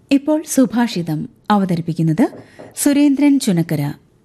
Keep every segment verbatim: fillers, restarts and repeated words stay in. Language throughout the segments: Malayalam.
ഇപ്പോൾ സുഭാഷിതം അവതരിപ്പിക്കുന്നത് സുരേന്ദ്രൻ ചുനക്കര.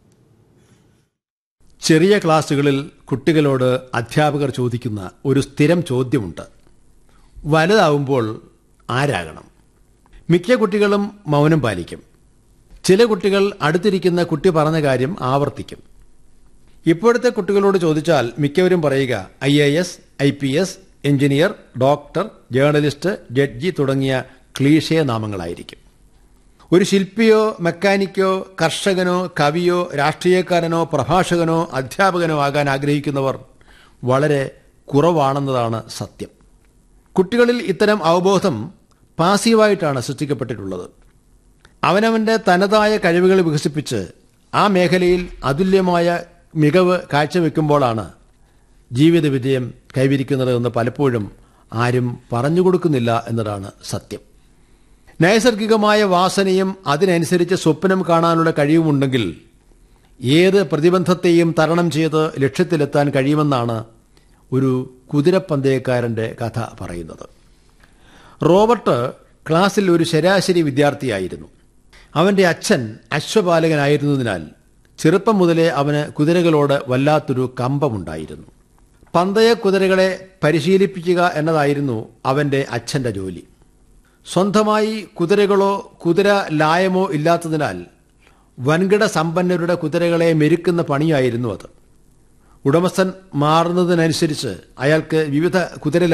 ചെറിയ ക്ലാസ്സുകളിൽ കുട്ടികളോട് അധ്യാപകർ ചോദിക്കുന്ന ഒരു സ്ഥിരം ചോദ്യമുണ്ട്: വലുതാവുമ്പോൾ ആരാകണം? മിക്ക കുട്ടികളും മൗനം പാലിക്കും. ചില കുട്ടികൾ അടുത്തിരിക്കുന്ന കുട്ടി പറഞ്ഞ കാര്യം ആവർത്തിക്കും. ഇപ്പോഴത്തെ കുട്ടികളോട് ചോദിച്ചാൽ മിക്കവരും പറയുക I A S, I P S, engineer, doctor, journalist, judge തുടങ്ങിയ ക്ലീഷേ നാമങ്ങളായിരിക്കും. ഒരു ശില്പിയോ മെക്കാനിക്കോ കർഷകനോ കവിയോ രാഷ്ട്രീയക്കാരനോ പ്രഭാഷകനോ അധ്യാപകനോ ആകാൻ ആഗ്രഹിക്കുന്നവർ വളരെ കുറവാണെന്നതാണ് സത്യം. കുട്ടികളിൽ ഇത്തരം അവബോധം പാസീവായിട്ടാണ് സൃഷ്ടിക്കപ്പെട്ടിട്ടുള്ളത്. അവനവൻ്റെ തനതായ കഴിവുകൾ വികസിപ്പിച്ച് ആ മേഖലയിൽ അതുല്യമായ മികവ് കാഴ്ചവെക്കുമ്പോഴാണ് ജീവിത വിജയം കൈവരിക്കുന്നത് എന്ന് പലപ്പോഴും ആരും പറഞ്ഞുകൊടുക്കുന്നില്ല എന്നതാണ് സത്യം. നൈസർഗികമായ വാസനയും അതിനനുസരിച്ച് സ്വപ്നം കാണാനുള്ള കഴിവുമുണ്ടെങ്കിൽ ഏത് പ്രതിബന്ധത്തെയും തരണം ചെയ്ത് ലക്ഷ്യത്തിലെത്താൻ കഴിയുമെന്നാണ് ഒരു കുതിരപ്പന്തയക്കാരൻ്റെ കഥ പറയുന്നത്. റോബർട്ട് ക്ലാസ്സിൽ ഒരു ശരാശരി വിദ്യാർത്ഥിയായിരുന്നു. അവൻ്റെ അച്ഛൻ അശ്വപാലകനായിരുന്നതിനാൽ ചെറുപ്പം മുതലേ അവന് കുതിരകളോട് വല്ലാത്തൊരു കമ്പമുണ്ടായിരുന്നു. പന്തയ കുതിരകളെ പരിശീലിപ്പിക്കുക എന്നതായിരുന്നു അവൻ്റെ അച്ഛൻ്റെ ജോലി. സ്വന്തമായി കുതിരകളോ കുതിര ലായമോ ഇല്ലാത്തതിനാൽ വൻകിട സമ്പന്നരുടെ കുതിരകളെ മെരുക്കുന്ന പണിയായിരുന്നു അത്. ഉടമസ്ഥൻ മാറുന്നതിനനുസരിച്ച് അയാൾക്ക് വിവിധ കുതിര